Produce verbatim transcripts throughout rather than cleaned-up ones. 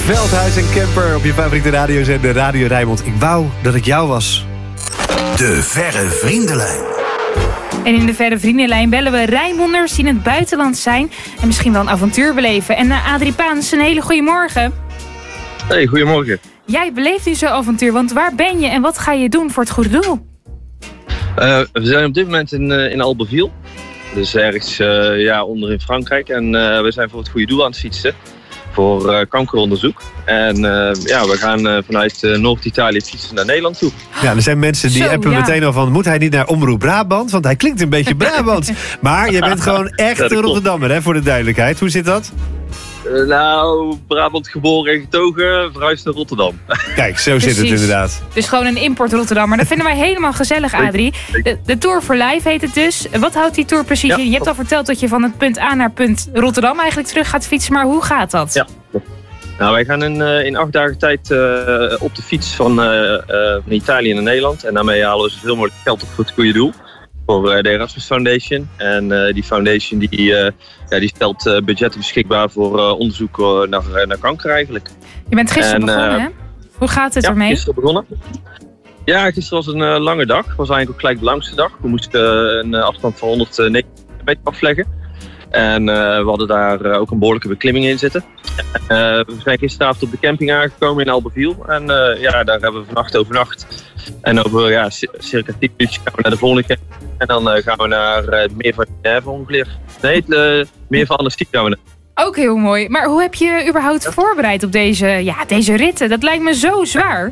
Veldhuis en Kemper op je favoriete radiozender Radio Rijnmond. Ik wou dat ik jou was. De Verre Vriendenlijn. En in de Verre Vriendenlijn bellen we Rijnmonders die in het buitenland zijn en misschien wel een avontuur beleven. En uh, Adrie Paans, een hele goede morgen. Hey, goedemorgen. Jij beleeft nu zo'n avontuur, want waar ben je en wat ga je doen voor het goede doel? Uh, we zijn op dit moment in, uh, in Albeville. Dus ergens uh, ja, onder in Frankrijk. En uh, we zijn voor het goede doel aan het fietsen. Voor uh, kankeronderzoek. En uh, ja, we gaan uh, vanuit uh, Noord-Italië fietsen naar Nederland toe. Ja, er zijn mensen die Zo, appen ja. meteen al van... moet hij niet naar Omroep Brabant? Want hij klinkt een beetje Brabants. Maar je bent gewoon echt Ja, een Rotterdammer, hè, voor de duidelijkheid. Hoe zit dat? Uh, nou, Brabant geboren en getogen, verhuisd naar Rotterdam. Kijk, zo zit het Precies. inderdaad. Dus gewoon een import Rotterdammer. Dat vinden wij helemaal gezellig, Adrie. De, de Tour for Life heet het dus. Wat houdt die Tour precies Ja. in? Je hebt al verteld dat je van het punt A naar punt Rotterdam eigenlijk terug gaat fietsen. Maar hoe gaat dat? Ja. Nou, wij gaan in, uh, in acht dagen tijd uh, op de fiets van, uh, uh, van Italië naar Nederland. En daarmee halen we zoveel mogelijk geld op voor het goede doel. Voor uh, de Erasmus Foundation. En uh, die foundation die, uh, ja, die stelt uh, budgetten beschikbaar voor uh, onderzoek uh, naar, uh, naar kanker eigenlijk. Je bent gisteren En, begonnen, uh, hè? Hoe gaat het ja, ermee? gisteren begonnen. Ja, gisteren was een uh, lange dag. Het was eigenlijk ook gelijk de langste dag. We moesten uh, een uh, afstand van honderdnegen meter afleggen. En uh, we hadden daar uh, ook een behoorlijke beklimming in zitten. Uh, we zijn gisteravond op de camping aangekomen in Albeville. En uh, ja, daar hebben we vannacht overnacht. En over ja, c- circa tien minuutjes gaan we naar de volgende camping. En dan uh, gaan we naar uh, het meer van Genève ongeveer. Nee, het uh, meer van Annecy gaan we naar. Ook heel mooi. Maar hoe heb je je überhaupt voorbereid op deze, ja, deze ritten? Dat lijkt me zo zwaar.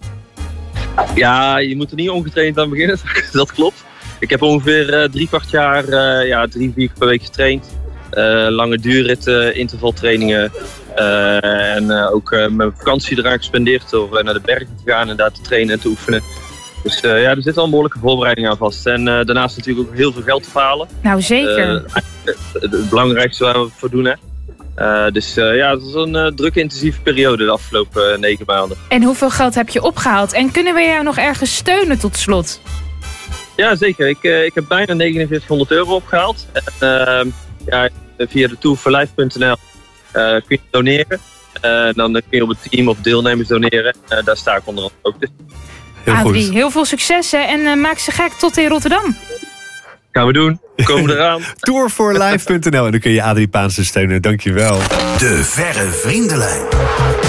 Ja, je moet er niet ongetraind aan beginnen. Dat klopt. Ik heb ongeveer uh, drie kwart jaar, uh, ja, drie, vier keer per week getraind. Uh, lange duurritten, intervaltrainingen. Uh, en uh, ook uh, mijn vakantie eraan gespendeerd door uh, naar de bergen te gaan en daar te trainen en te oefenen. Dus uh, ja, er zit al een behoorlijke voorbereiding aan vast. En uh, daarnaast natuurlijk ook heel veel geld te halen. Nou, zeker. Uh, het, het belangrijkste waar we voor doen, hè. Uh, dus uh, ja, het was een uh, drukke, intensieve periode de afgelopen uh, negen maanden. En hoeveel geld heb je opgehaald? En kunnen we jou nog ergens steunen tot slot? Ja, zeker. Ik, uh, ik heb bijna negenenveertighonderd euro opgehaald. En, uh, ja, via de tour for life punt n l uh, kun je doneren. Uh, dan kun je op het team of deelnemers doneren. Uh, daar sta ik onder andere ook. Dus Heel Adrie, goed. heel veel succes hè? En uh, maak ze gek tot in Rotterdam. gaan we doen. We komen eraan. tour for life punt n l en dan kun je Adrie Paans steunen. Dankjewel. De Verre Vriendenlijn.